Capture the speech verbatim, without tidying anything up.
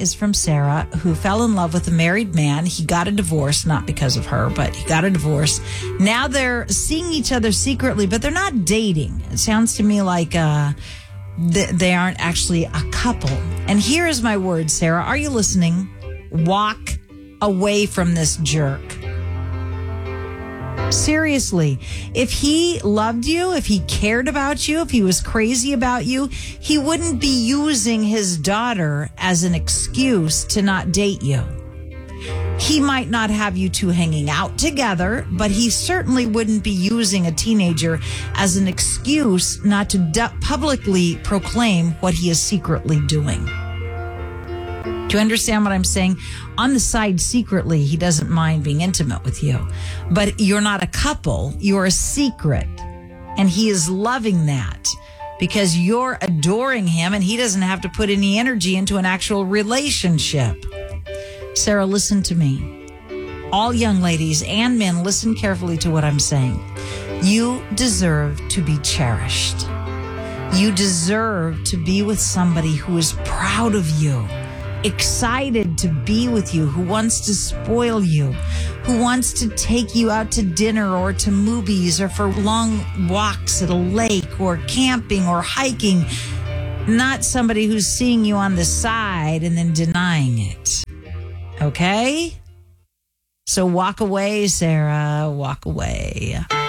is from Sarah, who fell in love with a married man. He got a divorce, not because of her, but he got a divorce. Now they're seeing each other secretly, but they're not dating. It sounds to me like uh, th- they aren't actually a couple. And here is my word, Sarah. Are you listening? Walk away from this jerk. Seriously, if he loved you, if he cared about you, if he was crazy about you, he wouldn't be using his daughter as an excuse to not date you. He might not have you two hanging out together, but he certainly wouldn't be using a teenager as an excuse not to du- publicly proclaim what he is secretly doing. Do you understand what I'm saying? On the side, secretly, he doesn't mind being intimate with you. But you're not a couple. You're a secret. And he is loving that because you're adoring him and he doesn't have to put any energy into an actual relationship. Sarah, listen to me. All young ladies and men, listen carefully to what I'm saying. You deserve to be cherished. You deserve to be with somebody who is proud of you, excited to be with you, who wants to spoil you, who wants to take you out to dinner or to movies or for long walks at a lake or camping or hiking, not somebody who's seeing you on the side and then denying it. Okay? So walk away, Sarah. Walk away.